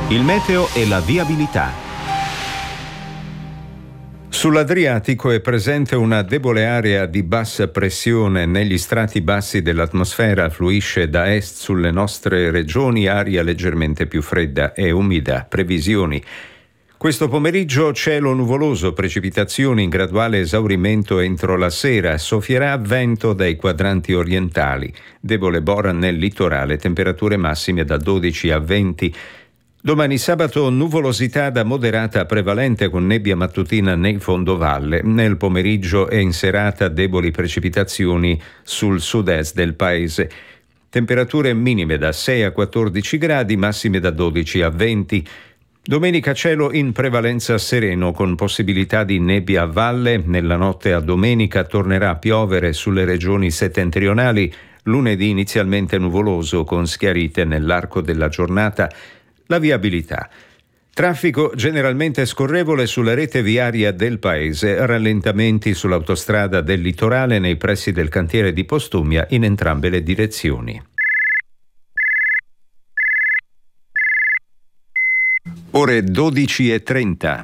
Il meteo e la viabilità. Sull'Adriatico è presente una debole area di bassa pressione negli strati bassi dell'atmosfera, fluisce da est sulle nostre regioni, aria leggermente più fredda e umida. Previsioni. Questo pomeriggio cielo nuvoloso, precipitazioni in graduale esaurimento entro la sera, soffierà vento dai quadranti orientali, debole bora nel litorale, temperature massime da 12 a 20. Domani sabato nuvolosità da moderata a prevalente con nebbia mattutina nei fondovalle. Nel pomeriggio e in serata deboli precipitazioni sul sud-est del paese. Temperature minime da 6 a 14 gradi, massime da 12 a 20. Domenica cielo in prevalenza sereno con possibilità di nebbia a valle. Nella notte a domenica tornerà a piovere sulle regioni settentrionali. Lunedì inizialmente nuvoloso con schiarite nell'arco della giornata. La viabilità. Traffico generalmente scorrevole sulla rete viaria del paese, rallentamenti sull'autostrada del litorale nei pressi del cantiere di Postumia in entrambe le direzioni. Ore 12:30.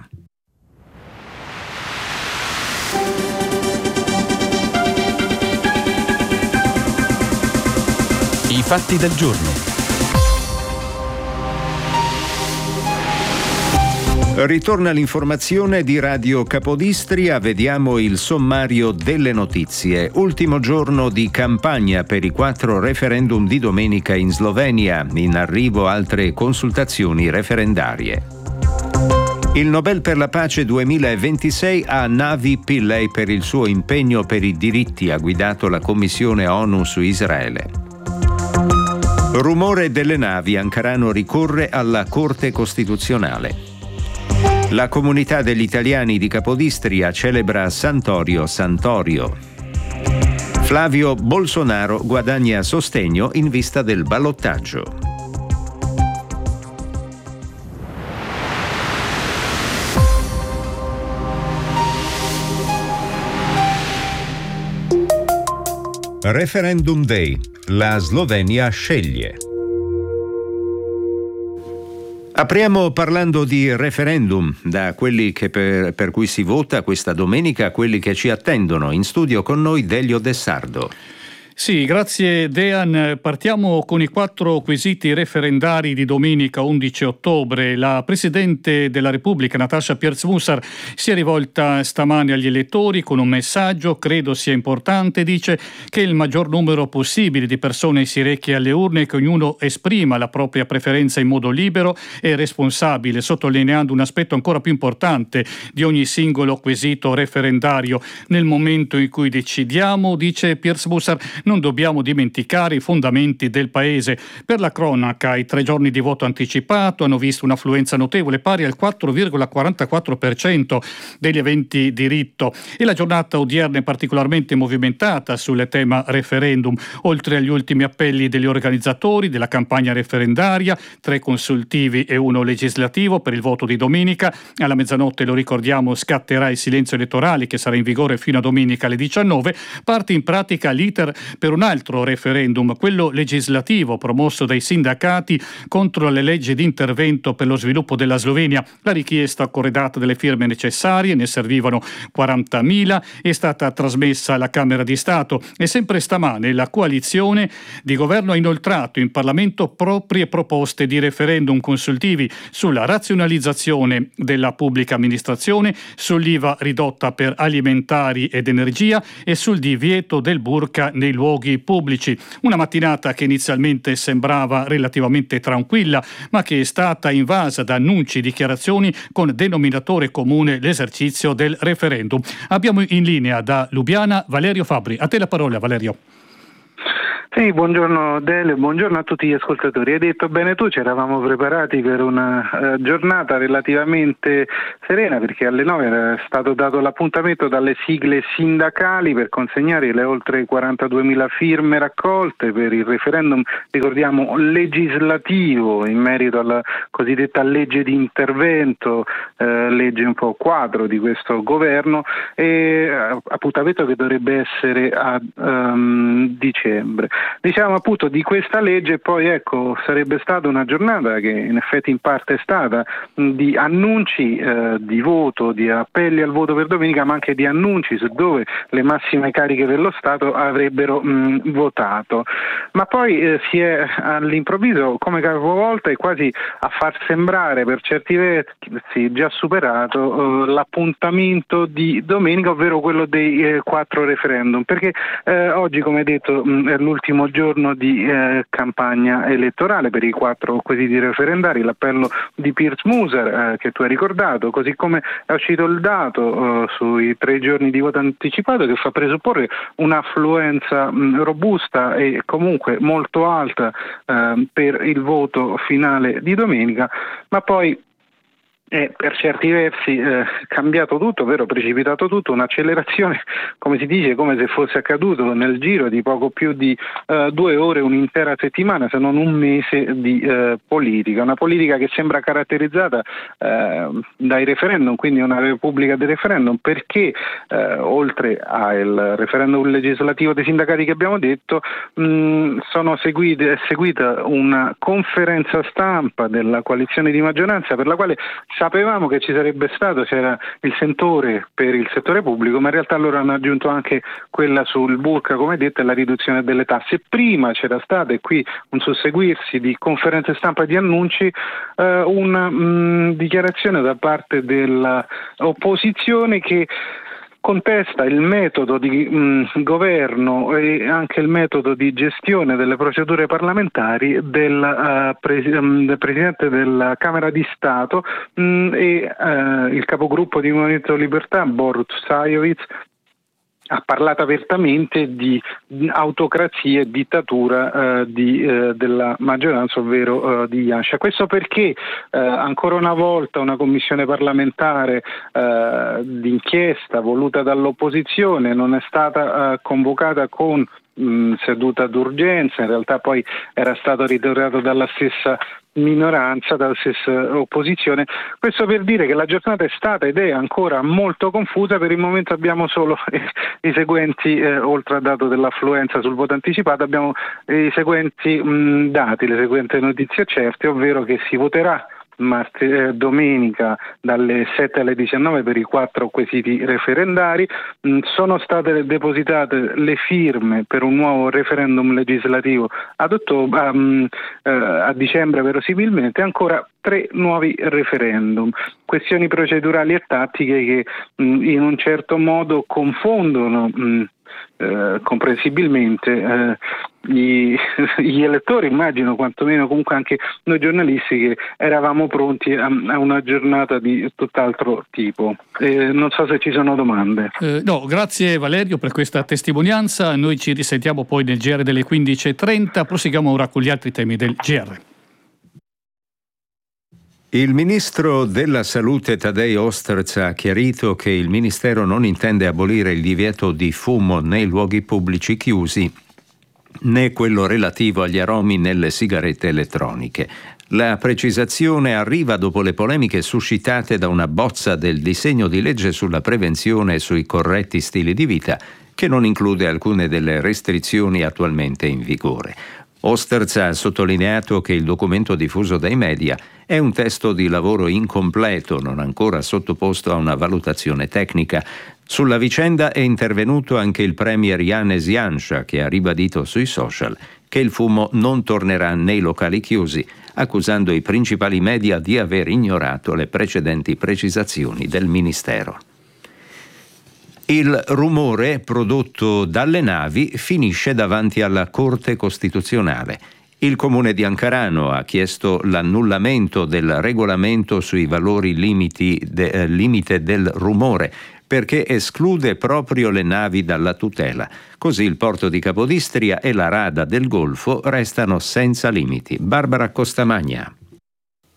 I fatti del giorno. Ritorna l'informazione di Radio Capodistria, vediamo il sommario delle notizie. Ultimo giorno di campagna per i 4 referendum di domenica in Slovenia, in arrivo altre consultazioni referendarie. Il Nobel per la pace 2026 a Navi Pillay per il suo impegno per i diritti, ha guidato la Commissione ONU su Israele. Rumore delle navi, Ankarano ricorre alla Corte Costituzionale. La comunità degli italiani di Capodistria celebra Santorio Santorio. Flavio Bolsonaro guadagna sostegno in vista del ballottaggio. Referendum Day. La Slovenia sceglie. Apriamo parlando di referendum, da quelli che per cui si vota questa domenica a quelli che ci attendono. In studio con noi Delio De Sardo. Sì, grazie Dean. Partiamo con i 4 quesiti referendari di domenica 11 ottobre. La Presidente della Repubblica, Natasha Pirc-Musar, si è rivolta stamane agli elettori con un messaggio. Credo sia importante, dice, che il maggior numero possibile di persone si rechi alle urne e che ognuno esprima la propria preferenza in modo libero e responsabile, sottolineando un aspetto ancora più importante di ogni singolo quesito referendario. Nel momento in cui decidiamo, dice Pirc-Musar, non dobbiamo dimenticare i fondamenti del paese. Per la cronaca, i 3 giorni di voto anticipato hanno visto un'affluenza notevole pari al 4,44% degli aventi diritto e la giornata odierna è particolarmente movimentata sul tema referendum. Oltre agli ultimi appelli degli organizzatori della campagna referendaria, 3 consultivi e 1 legislativo per il voto di domenica, alla mezzanotte, lo ricordiamo, scatterà il silenzio elettorale che sarà in vigore fino a domenica alle 19. Parte in pratica l'iter per un altro referendum, quello legislativo promosso dai sindacati contro le leggi di intervento per lo sviluppo della Slovenia. La richiesta corredata delle firme necessarie, ne servivano 40.000, è stata trasmessa alla Camera di Stato e sempre stamane la coalizione di governo ha inoltrato in Parlamento proprie proposte di referendum consultivi sulla razionalizzazione della pubblica amministrazione, sull'IVA ridotta per alimentari ed energia e sul divieto del burqa nei luoghi pubblici. Una mattinata che inizialmente sembrava relativamente tranquilla, ma che è stata invasa da annunci e dichiarazioni con denominatore comune l'esercizio del referendum. Abbiamo in linea da Lubiana Valerio Fabbri. A te la parola, Valerio. Sì, buongiorno Delio, buongiorno a tutti gli ascoltatori. Hai detto bene tu, ci eravamo preparati per una giornata relativamente serena, perché alle 9 era stato dato l'appuntamento dalle sigle sindacali per consegnare le oltre 42.000 firme raccolte per il referendum, ricordiamo, legislativo in merito alla cosiddetta legge di intervento, legge un po' quadro di questo governo, e appuntamento che dovrebbe essere a dicembre. Diciamo appunto di questa legge, poi ecco, sarebbe stata una giornata che in effetti in parte è stata di annunci di voto, di appelli al voto per domenica, ma anche di annunci su dove le massime cariche dello Stato avrebbero votato. Ma poi si è all'improvviso come capovolta e quasi a far sembrare per certi versi già superato l'appuntamento di domenica, ovvero quello dei 4 referendum, perché oggi, come detto, è l'ultimo giorno di campagna elettorale per i 4 quesiti referendari, l'appello di Piers Musar che tu hai ricordato, così come è uscito il dato sui 3 giorni di voto anticipato che fa presupporre un'affluenza robusta e comunque molto alta per il voto finale di domenica, ma poi è per certi versi cambiato tutto, ovvero precipitato tutto, un'accelerazione, come si dice, come se fosse accaduto nel giro di poco più di 2 ore, un'intera settimana, se non un mese di politica, una politica che sembra caratterizzata dai referendum, quindi una repubblica dei referendum, perché oltre al referendum legislativo dei sindacati che abbiamo detto, è seguita una conferenza stampa della coalizione di maggioranza per la quale sapevamo che ci sarebbe stato, c'era il sentore per il settore pubblico, ma in realtà loro hanno aggiunto anche quella sul burqa, come detto, e la riduzione delle tasse. Prima c'era stata, e qui un susseguirsi di conferenze stampa e di annunci, una dichiarazione da parte dell'opposizione che contesta il metodo di governo e anche il metodo di gestione delle procedure parlamentari del Presidente della Camera di Stato e il capogruppo di Movimento Libertà, Borut Sajovic, ha parlato apertamente di autocrazia e dittatura della maggioranza, ovvero di Janša. Questo perché ancora una volta una commissione parlamentare d'inchiesta voluta dall'opposizione non è stata convocata con seduta d'urgenza, in realtà poi era stato ritirato dalla stessa minoranza, dalla stessa opposizione. Questo per dire che la giornata è stata ed è ancora molto confusa. Per il momento abbiamo solo i seguenti, oltre al dato dell'affluenza sul voto anticipato, abbiamo i seguenti dati, le seguenti notizie certe, ovvero che si voterà domenica dalle 7 alle 19 per i 4 quesiti referendari. Sono state depositate le firme per un nuovo referendum legislativo a dicembre verosimilmente, ancora 3 nuovi referendum, questioni procedurali e tattiche che in un certo modo confondono comprensibilmente gli elettori, immagino, quantomeno comunque anche noi giornalisti, che eravamo pronti a una giornata di tutt'altro tipo. Non so se ci sono domande. No, grazie Valerio per questa testimonianza. Noi ci risentiamo poi nel GR delle 15.30. Proseguiamo ora con gli altri temi del GR. Il ministro della Salute Tadej Ostrc ha chiarito che il ministero non intende abolire il divieto di fumo nei luoghi pubblici chiusi, né quello relativo agli aromi nelle sigarette elettroniche. La precisazione arriva dopo le polemiche suscitate da una bozza del disegno di legge sulla prevenzione e sui corretti stili di vita, che non include alcune delle restrizioni attualmente in vigore. Ostrc ha sottolineato che il documento diffuso dai media è un testo di lavoro incompleto, non ancora sottoposto a una valutazione tecnica. Sulla vicenda è intervenuto anche il premier Janez Janša, che ha ribadito sui social che il fumo non tornerà nei locali chiusi, accusando i principali media di aver ignorato le precedenti precisazioni del Ministero. Il rumore prodotto dalle navi finisce davanti alla Corte Costituzionale. Il comune di Ankarano ha chiesto l'annullamento del regolamento sui valori limite del rumore, perché esclude proprio le navi dalla tutela. Così il porto di Capodistria e la rada del Golfo restano senza limiti. Barbara Costamagna.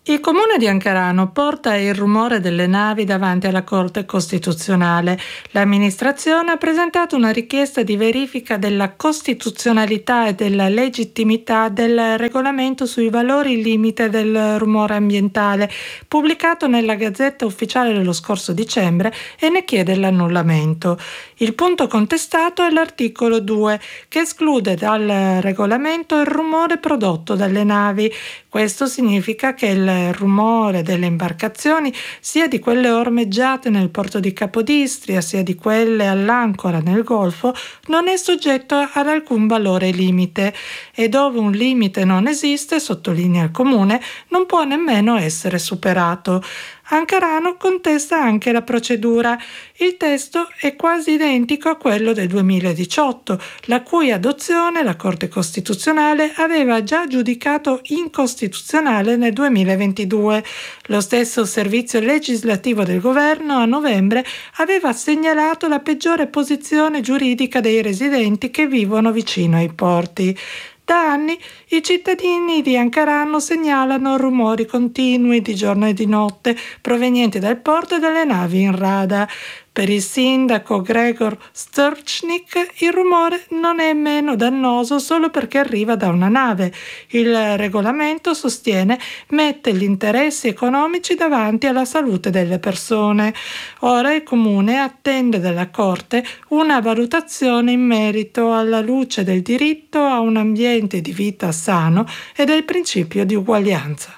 Il comune di Ankarano porta il rumore delle navi davanti alla Corte Costituzionale. L'amministrazione ha presentato una richiesta di verifica della costituzionalità e della legittimità del regolamento sui valori limite del rumore ambientale, pubblicato nella Gazzetta Ufficiale dello scorso dicembre, e ne chiede l'annullamento. Il punto contestato è l'articolo 2, che esclude dal regolamento il rumore prodotto dalle navi. Questo significa che il rumore delle imbarcazioni, sia di quelle ormeggiate nel porto di Capodistria, sia di quelle all'ancora nel Golfo, non è soggetto ad alcun valore limite, e dove un limite non esiste, sottolinea il comune, non può nemmeno essere superato. Ankarano contesta anche la procedura. Il testo è quasi identico a quello del 2018, la cui adozione la Corte Costituzionale aveva già giudicato incostituzionale nel 2022. Lo stesso servizio legislativo del governo a novembre aveva segnalato la peggiore posizione giuridica dei residenti che vivono vicino ai porti. Da anni i cittadini di Ankarano segnalano rumori continui di giorno e di notte provenienti dal porto e dalle navi in rada. Per il sindaco Gregor Sturchnik il rumore non è meno dannoso solo perché arriva da una nave. Il regolamento, sostiene, mette gli interessi economici davanti alla salute delle persone. Ora il comune attende dalla Corte una valutazione in merito alla luce del diritto a un ambiente di vita sano e del principio di uguaglianza.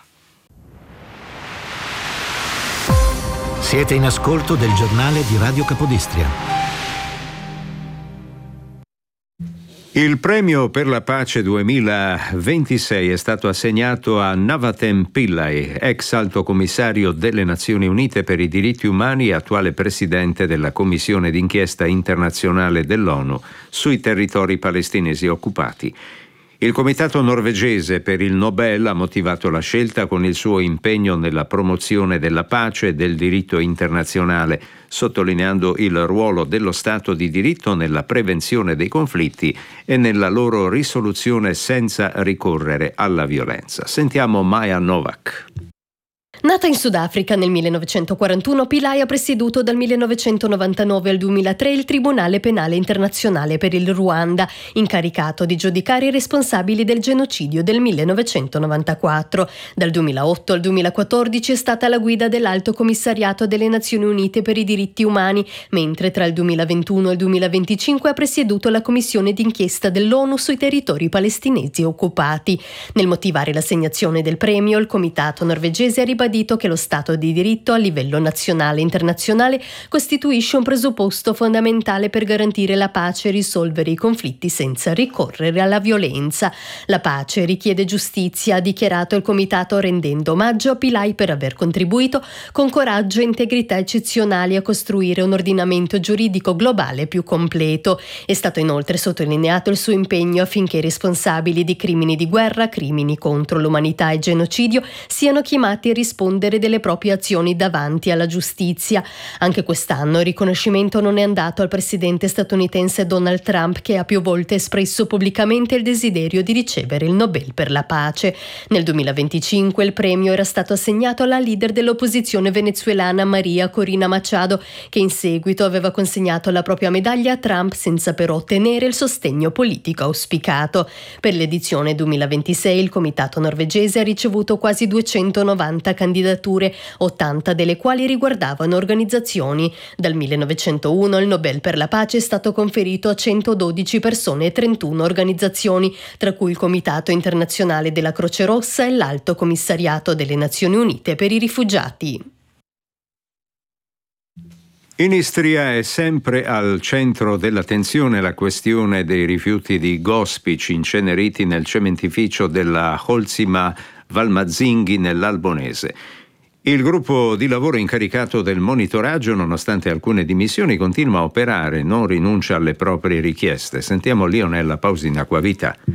Siete in ascolto del giornale di Radio Capodistria. Il premio per la pace 2026 è stato assegnato a Navatem Pillai, ex alto commissario delle Nazioni Unite per i diritti umani e attuale presidente della Commissione d'inchiesta internazionale dell'ONU sui territori palestinesi occupati. Il comitato norvegese per il Nobel ha motivato la scelta con il suo impegno nella promozione della pace e del diritto internazionale, sottolineando il ruolo dello Stato di diritto nella prevenzione dei conflitti e nella loro risoluzione senza ricorrere alla violenza. Sentiamo Maya Novak. Nata in Sudafrica nel 1941, Pillai ha presieduto dal 1999 al 2003 il Tribunale Penale Internazionale per il Ruanda, incaricato di giudicare i responsabili del genocidio del 1994. Dal 2008 al 2014 è stata alla guida dell'Alto Commissariato delle Nazioni Unite per i diritti umani, mentre tra il 2021 e il 2025 ha presieduto la Commissione d'inchiesta dell'ONU sui territori palestinesi occupati. Nel motivare l'assegnazione del premio, il comitato norvegese ha ribadito che lo Stato di diritto a livello nazionale e internazionale costituisce un presupposto fondamentale per garantire la pace e risolvere i conflitti senza ricorrere alla violenza. La pace richiede giustizia, ha dichiarato il comitato, rendendo omaggio a Pillai per aver contribuito con coraggio e integrità eccezionali a costruire un ordinamento giuridico globale più completo. È stato inoltre sottolineato il suo impegno affinché i responsabili di crimini di guerra, crimini contro l'umanità e genocidio siano chiamati a rispondere delle proprie azioni davanti alla giustizia. Anche quest'anno il riconoscimento non è andato al presidente statunitense Donald Trump, che ha più volte espresso pubblicamente il desiderio di ricevere il Nobel per la pace. Nel 2025 il premio era stato assegnato alla leader dell'opposizione venezuelana Maria Corina Machado, che in seguito aveva consegnato la propria medaglia a Trump senza però ottenere il sostegno politico auspicato. Per l'edizione 2026 il comitato norvegese ha ricevuto quasi 290 candidature, 80 delle quali riguardavano organizzazioni. Dal 1901 il Nobel per la pace è stato conferito a 112 persone e 31 organizzazioni, tra cui il Comitato Internazionale della Croce Rossa e l'Alto Commissariato delle Nazioni Unite per i rifugiati. In Istria è sempre al centro dell'attenzione la questione dei rifiuti di Gospic inceneriti nel cementificio della Holcima Valmazzinghi nell'Albonese. Il gruppo di lavoro incaricato del monitoraggio, nonostante alcune dimissioni, continua a operare, non rinuncia alle proprie richieste. Sentiamo Lionella Pausini Acquavita.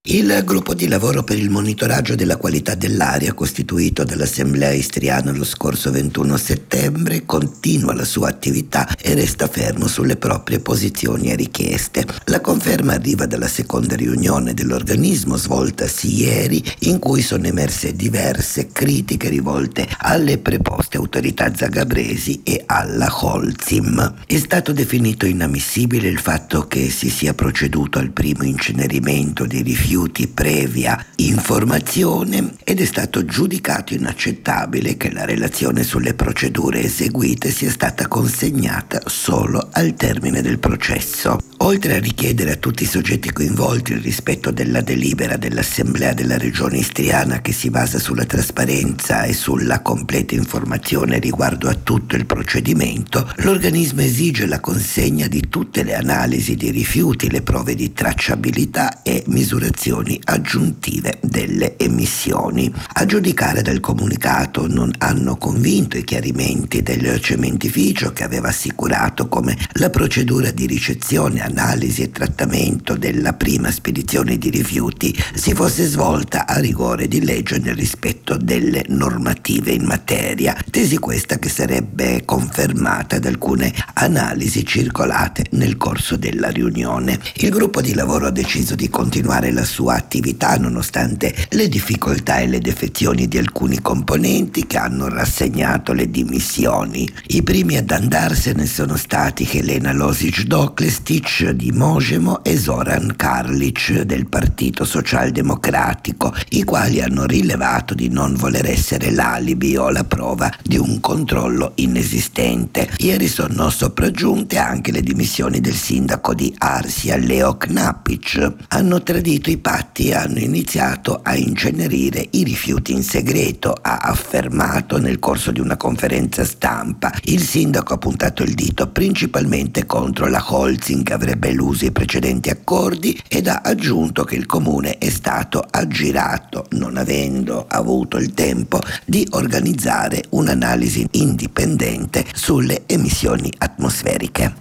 Il gruppo di lavoro per il monitoraggio della qualità dell'aria, costituito dall'Assemblea istriana lo scorso 21 settembre, continua la sua attività e resta fermo sulle proprie posizioni e richieste. La conferma arriva dalla seconda riunione dell'organismo svoltasi ieri, in cui sono emerse diverse critiche rivolte alle preposte autorità zagabresi e alla Holcim. È stato definito inammissibile il fatto che si sia proceduto al primo incenerimento dei rifiuti previa informazione ed è stato giudicato inaccettabile che la relazione sulle procedure eseguite sia stata consegnata solo al termine del processo. Oltre a richiedere a tutti i soggetti coinvolti il rispetto della delibera dell'Assemblea della Regione istriana, che si basa sulla trasparenza e sulla completa informazione riguardo a tutto il procedimento, l'organismo esige la consegna di tutte le analisi di rifiuti, le prove di tracciabilità e misurazioni aggiuntive delle emissioni. A giudicare dal comunicato, non hanno convinto i chiarimenti del cementificio, che aveva assicurato come la procedura di ricezione, analisi e trattamento della prima spedizione di rifiuti si fosse svolta a rigore di legge nel rispetto delle normative in materia, tesi questa che sarebbe confermata da alcune analisi circolate nel corso della riunione. Il gruppo di lavoro ha deciso di continuare la sua attività nonostante le difficoltà e le defezioni di alcuni componenti che hanno rassegnato le dimissioni. I primi ad andarsene sono stati Helena Losic-Doklestic di Mosemo e Zoran Karlic del Partito Socialdemocratico, i quali hanno rilevato di non voler essere l'alibi o la prova di un controllo inesistente. Ieri sono sopraggiunte anche le dimissioni del sindaco di Arsia, Leo Knapic. Hanno tradito i patti e hanno iniziato a incenerire i rifiuti in segreto, ha affermato nel corso di una conferenza stampa. Il sindaco ha puntato il dito principalmente contro la Holcim, che avrebbe eluso i precedenti accordi, ed ha aggiunto che il comune è stato aggirato, non avendo avuto il tempo di organizzare un'analisi indipendente sulle emissioni atmosferiche.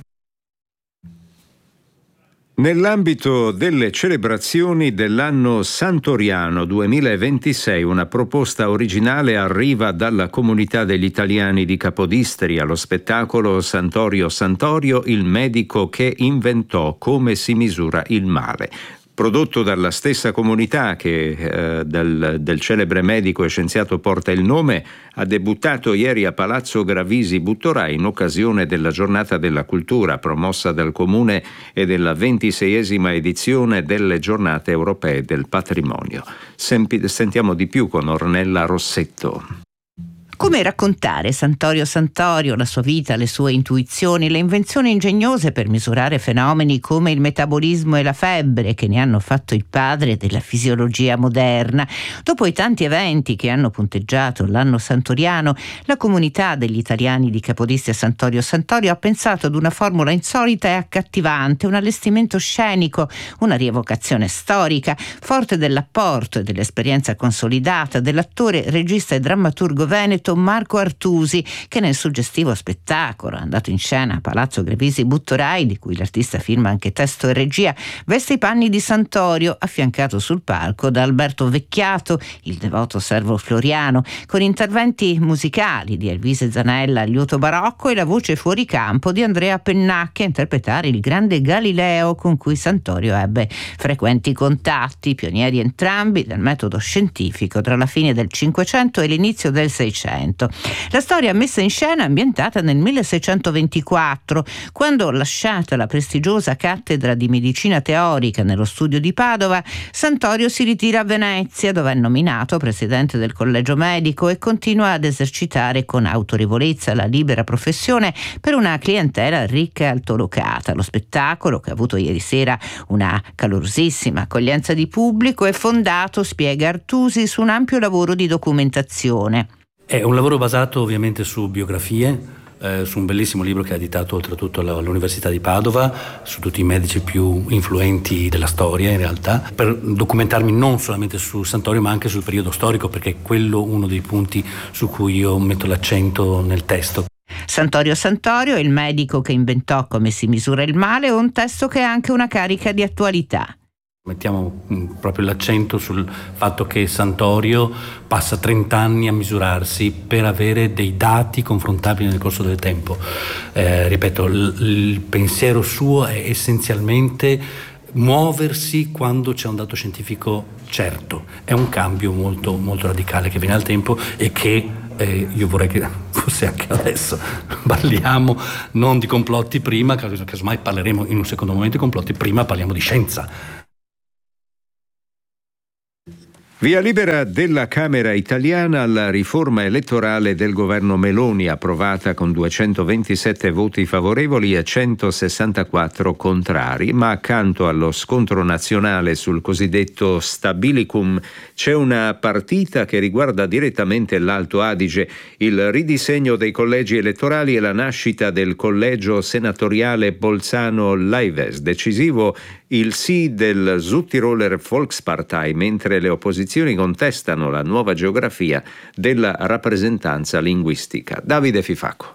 Nell'ambito delle celebrazioni dell'anno Santoriano 2026, una proposta originale arriva dalla comunità degli italiani di Capodistria, lo spettacolo Santorio Santorio, il medico che inventò come si misura il male. Prodotto dalla stessa comunità che del celebre medico e scienziato porta il nome, ha debuttato ieri a Palazzo Gravisi Buttorà in occasione della Giornata della Cultura promossa dal Comune e della 26esima edizione delle Giornate Europee del Patrimonio. Sentiamo di più con Ornella Rossetto. Come raccontare Santorio Santorio, la sua vita, le sue intuizioni, le invenzioni ingegnose per misurare fenomeni come il metabolismo e la febbre, che ne hanno fatto il padre della fisiologia moderna. Dopo i tanti eventi che hanno punteggiato l'anno santoriano, la comunità degli italiani di Capodistria Santorio Santorio ha pensato ad una formula insolita e accattivante, un allestimento scenico, una rievocazione storica, forte dell'apporto e dell'esperienza consolidata dell'attore, regista e drammaturgo veneto Marco Artusi, che nel suggestivo spettacolo andato in scena a Palazzo Gravisi Buttorai, di cui l'artista firma anche testo e regia, veste i panni di Santorio, affiancato sul palco da Alberto Vecchiato, il devoto servo Floriano, con interventi musicali di Elvise Zanella al liuto barocco e la voce fuori campo di Andrea Pennacchi a interpretare il grande Galileo, con cui Santorio ebbe frequenti contatti, pionieri entrambi del metodo scientifico tra la fine del Cinquecento e l'inizio del Seicento. La storia messa in scena è ambientata nel 1624, quando, lasciata la prestigiosa cattedra di medicina teorica nello studio di Padova, Santorio si ritira a Venezia, dove è nominato presidente del collegio medico e continua ad esercitare con autorevolezza la libera professione per una clientela ricca e altolocata. Lo spettacolo, che ha avuto ieri sera una calorosissima accoglienza di pubblico, è fondato, spiega Artusi, su un ampio lavoro di documentazione. È un lavoro basato ovviamente su biografie, su un bellissimo libro che ha editato oltretutto all'Università di Padova, su tutti i medici più influenti della storia in realtà, per documentarmi non solamente su Santorio ma anche sul periodo storico, perché è quello uno dei punti su cui io metto l'accento nel testo. Santorio Santorio, il medico che inventò come si misura il male, è un testo che ha anche una carica di attualità. Mettiamo proprio l'accento sul fatto che Santorio passa 30 anni a misurarsi per avere dei dati confrontabili nel corso del tempo. Ripeto, il pensiero suo è essenzialmente muoversi quando c'è un dato scientifico certo. È un cambio molto, molto radicale che viene al tempo e che io vorrei che fosse anche adesso. Parliamo non di complotti prima, casomai parleremo in un secondo momento di complotti, prima parliamo di scienza. Via libera della Camera italiana alla riforma elettorale del governo Meloni, approvata con 227 voti favorevoli e 164 contrari, ma accanto allo scontro nazionale sul cosiddetto Stabilicum c'è una partita che riguarda direttamente l'Alto Adige, il ridisegno dei collegi elettorali e la nascita del collegio senatoriale Bolzano-Lives. Decisivo il sì del Südtiroler Volkspartei, mentre le opposizioni contestano la nuova geografia della rappresentanza linguistica. Davide Fifacco.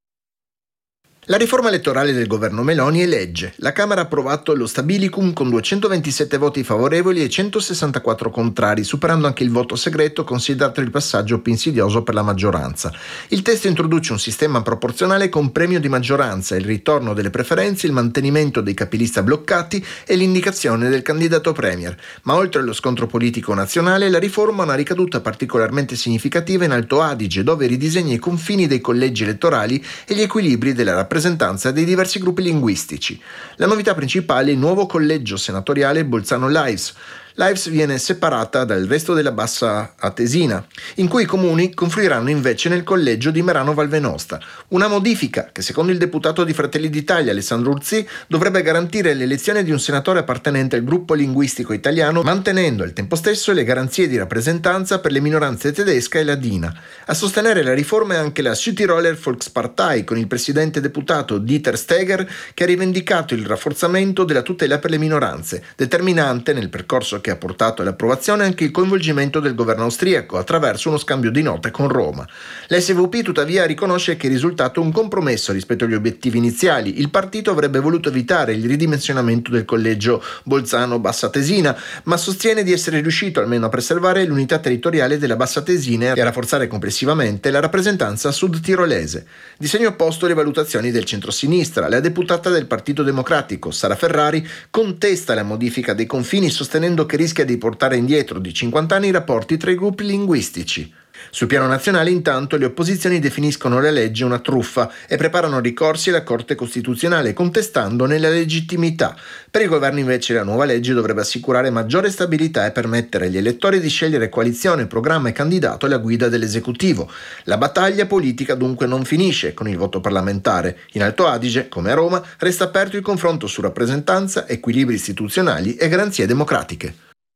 La riforma elettorale del governo Meloni è legge. La Camera ha approvato lo Stabilicum con 227 voti favorevoli e 164 contrari, superando anche il voto segreto, considerato il passaggio più insidioso per la maggioranza. Il testo introduce un sistema proporzionale con premio di maggioranza, il ritorno delle preferenze, il mantenimento dei capilista bloccati e l'indicazione del candidato premier. Ma oltre allo scontro politico nazionale, la riforma ha una ricaduta particolarmente significativa in Alto Adige, dove ridisegna i confini dei collegi elettorali e gli equilibri della rappresentanza dei diversi gruppi linguistici. La novità principale è il nuovo collegio senatoriale Bolzano-Lives. Lives viene separata dal resto della Bassa Atesina, in cui i comuni confluiranno invece nel collegio di Merano Valvenosta. Una modifica che, secondo il deputato di Fratelli d'Italia Alessandro Urzi, dovrebbe garantire l'elezione di un senatore appartenente al gruppo linguistico italiano, mantenendo al tempo stesso le garanzie di rappresentanza per le minoranze tedesca e ladina. A sostenere la riforma è anche la Südtiroler Volkspartei, con il presidente deputato Dieter Steger, che ha rivendicato il rafforzamento della tutela per le minoranze, determinante nel percorso che ha portato all'approvazione anche il coinvolgimento del governo austriaco attraverso uno scambio di note con Roma. L'SVP tuttavia riconosce che è risultato un compromesso rispetto agli obiettivi iniziali. Il partito avrebbe voluto evitare il ridimensionamento del collegio Bolzano-Bassa Atesina, ma sostiene di essere riuscito almeno a preservare l'unità territoriale della Bassa Atesina e a rafforzare complessivamente la rappresentanza sud-tirolese. Di segno opposto le valutazioni del centrosinistra. La deputata del Partito Democratico, Sara Ferrari, contesta la modifica dei confini sostenendo che rischia di portare indietro di 50 anni i rapporti tra i gruppi linguistici. Sul piano nazionale, intanto, le opposizioni definiscono la legge una truffa e preparano ricorsi alla Corte Costituzionale, contestandone la legittimità. Per il governo, invece, la nuova legge dovrebbe assicurare maggiore stabilità e permettere agli elettori di scegliere coalizione, programma e candidato alla guida dell'esecutivo. La battaglia politica dunque non finisce con il voto parlamentare. In Alto Adige, come a Roma, resta aperto il confronto su rappresentanza, equilibri istituzionali e garanzie democratiche.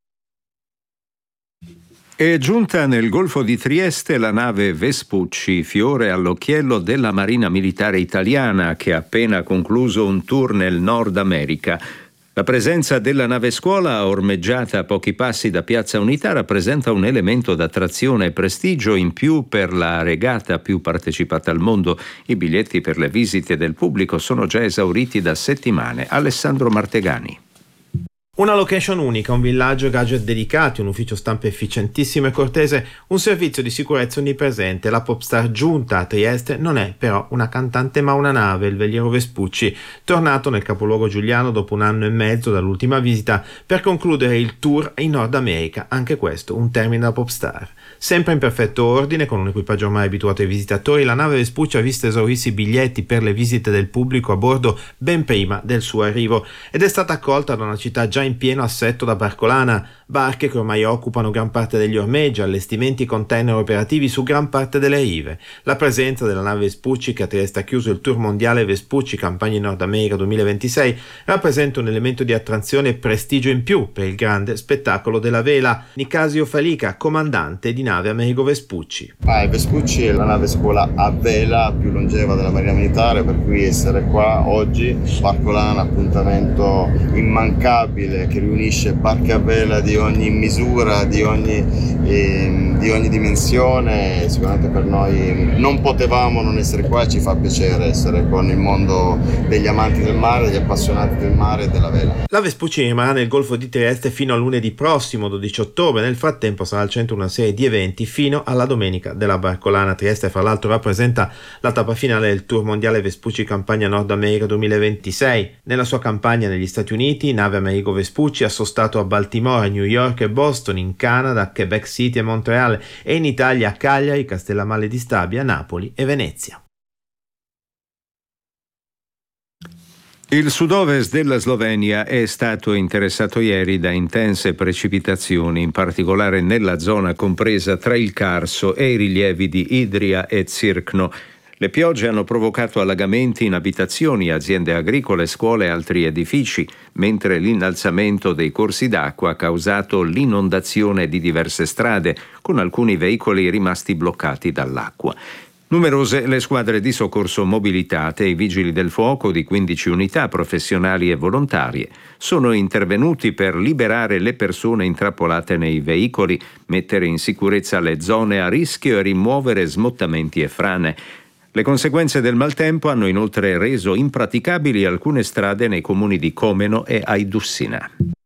È giunta nel Golfo di Trieste la nave Vespucci, fiore all'occhiello della Marina Militare Italiana, che ha appena concluso un tour nel Nord America. La presenza della nave scuola, ormeggiata a pochi passi da Piazza Unità, rappresenta un elemento d'attrazione e prestigio in più per la regata più partecipata al mondo. I biglietti per le visite del pubblico sono già esauriti da settimane. Alessandro Martegani. Una location unica, un villaggio e gadget dedicati, un ufficio stampa efficientissimo e cortese, un servizio di sicurezza onnipresente. La popstar giunta a Trieste non è però una cantante ma una nave, il veliero Vespucci, tornato nel capoluogo giuliano dopo 1 anno e mezzo dall'ultima visita per concludere il tour in Nord America, anche questo un termine da popstar. Sempre in perfetto ordine, con un equipaggio ormai abituato ai visitatori, la nave Vespucci ha visto esaurirsi i biglietti per le visite del pubblico a bordo ben prima del suo arrivo ed è stata accolta da una città già in pieno assetto da barcolana, barche che ormai occupano gran parte degli ormeggi, allestimenti e container operativi su gran parte delle rive. La presenza della nave Vespucci, che a Trieste ha chiuso il tour mondiale Vespucci Campagna in Nord America 2026, rappresenta un elemento di attrazione e prestigio in più per il grande spettacolo della vela. Nicasio Falica, comandante di nave Amerigo Vespucci. Vespucci è la nave scuola a vela più longeva della Marina Militare, per cui essere qua oggi, barcolana, appuntamento immancabile che riunisce barche a vela di ogni misura, di ogni dimensione. Sicuramente per noi non potevamo non essere qua, ci fa piacere essere con il mondo degli amanti del mare, degli appassionati del mare e della vela. La Vespucci rimarrà nel Golfo di Trieste fino a lunedì prossimo 12 ottobre. Nel frattempo sarà al centro una serie di eventi fino alla domenica della Barcolana. Trieste fra l'altro rappresenta la tappa finale del Tour Mondiale Vespucci Campagna Nord America 2026. Nella sua campagna negli Stati Uniti, nave Amerigo Vespucci ha sostato a Baltimora, New York e Boston, in Canada, Quebec City e Montreal, e in Italia a Cagliari, Castellammare di Stabia, Napoli e Venezia. Il sud-ovest della Slovenia è stato interessato ieri da intense precipitazioni, in particolare nella zona compresa tra il Carso e i rilievi di Idria e Zirkno. Le piogge hanno provocato allagamenti in abitazioni, aziende agricole, scuole e altri edifici, mentre l'innalzamento dei corsi d'acqua ha causato l'inondazione di diverse strade, con alcuni veicoli rimasti bloccati dall'acqua. Numerose le squadre di soccorso mobilitate e i vigili del fuoco di 15 unità professionali e volontarie sono intervenuti per liberare le persone intrappolate nei veicoli, mettere in sicurezza le zone a rischio e rimuovere smottamenti e frane. Le conseguenze del maltempo hanno inoltre reso impraticabili alcune strade nei comuni di Comeno e Aidussina.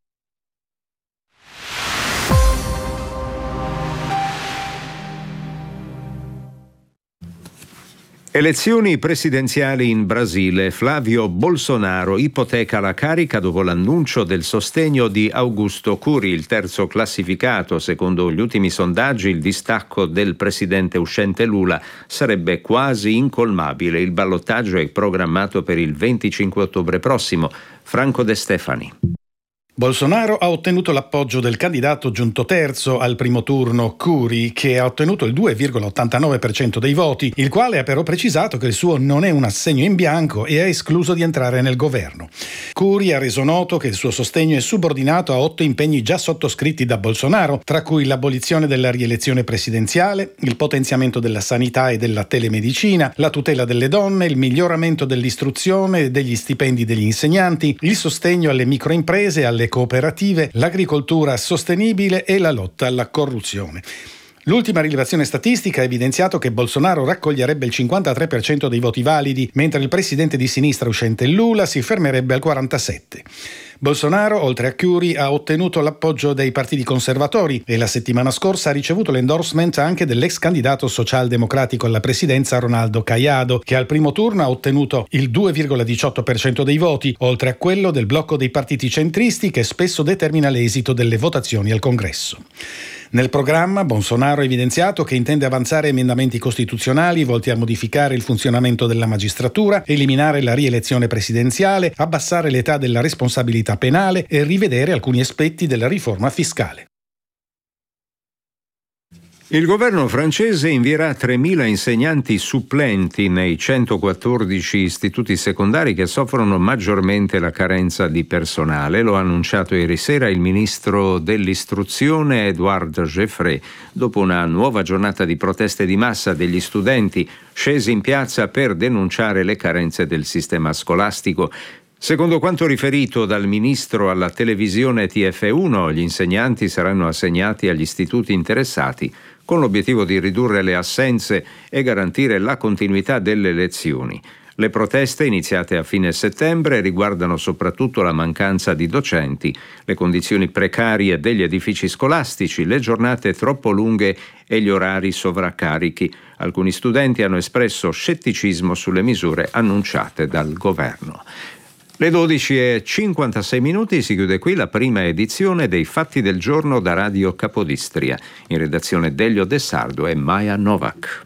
Elezioni presidenziali in Brasile. Flavio Bolsonaro ipoteca la carica dopo l'annuncio del sostegno di Augusto Curi, il terzo classificato. Secondo gli ultimi sondaggi, il distacco del presidente uscente Lula sarebbe quasi incolmabile. Il ballottaggio è programmato per il 25 ottobre prossimo. Franco De Stefani. Bolsonaro ha ottenuto l'appoggio del candidato giunto terzo al primo turno, Curi, che ha ottenuto il 2,89% dei voti, il quale ha però precisato che il suo non è un assegno in bianco e ha escluso di entrare nel governo. Curi ha reso noto che il suo sostegno è subordinato a 8 impegni già sottoscritti da Bolsonaro, tra cui l'abolizione della rielezione presidenziale, il potenziamento della sanità e della telemedicina, la tutela delle donne, il miglioramento dell'istruzione e degli stipendi degli insegnanti, il sostegno alle microimprese e alle cooperative, l'agricoltura sostenibile e la lotta alla corruzione. L'ultima rilevazione statistica ha evidenziato che Bolsonaro raccoglierebbe il 53% dei voti validi, mentre il presidente di sinistra uscente Lula si fermerebbe al 47%. Bolsonaro, oltre a Curi, ha ottenuto l'appoggio dei partiti conservatori e la settimana scorsa ha ricevuto l'endorsement anche dell'ex candidato socialdemocratico alla presidenza Ronaldo Caiado, che al primo turno ha ottenuto il 2,18% dei voti, oltre a quello del blocco dei partiti centristi che spesso determina l'esito delle votazioni al Congresso. Nel programma Bolsonaro ha evidenziato che intende avanzare emendamenti costituzionali volti a modificare il funzionamento della magistratura, eliminare la rielezione presidenziale, abbassare l'età della responsabilità penale e rivedere alcuni aspetti della riforma fiscale. Il governo francese invierà 3.000 insegnanti supplenti nei 114 istituti secondari che soffrono maggiormente la carenza di personale. Lo ha annunciato ieri sera il ministro dell'istruzione Edouard Geoffrey, dopo una nuova giornata di proteste di massa degli studenti scesi in piazza per denunciare le carenze del sistema scolastico. Secondo quanto riferito dal ministro alla televisione TF1, gli insegnanti saranno assegnati agli istituti interessati con l'obiettivo di ridurre le assenze e garantire la continuità delle lezioni. Le proteste, iniziate a fine settembre, riguardano soprattutto la mancanza di docenti, le condizioni precarie degli edifici scolastici, le giornate troppo lunghe e gli orari sovraccarichi. Alcuni studenti hanno espresso scetticismo sulle misure annunciate dal governo. Le 12:56 si chiude qui la prima edizione dei Fatti del Giorno da Radio Capodistria. In redazione Delio De Sardo e Maja Novak.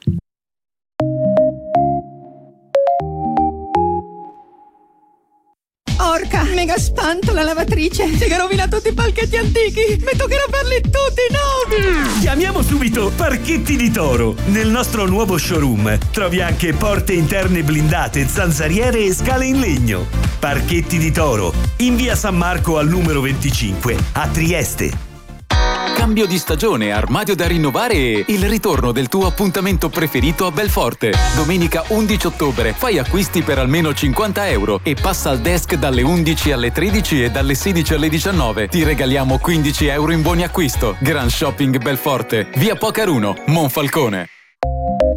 Porca, mega spanto la lavatrice. Si è rovinato tutti i palchetti antichi. Mi toccherà farli tutti nuovi. Chiamiamo subito Parchetti di Toro. Nel nostro nuovo showroom trovi anche porte interne blindate, zanzariere e scale in legno. Parchetti di Toro, in via San Marco al numero 25 a Trieste. cambio di stagione, armadio da rinnovare e il ritorno del tuo appuntamento preferito a Belforte. Domenica 11 ottobre fai acquisti per almeno €50 e passa al desk dalle 11 alle 13 e dalle 16 alle 19. Ti regaliamo €15 in buoni acquisto. Gran Shopping Belforte, via Pocaruno, Monfalcone.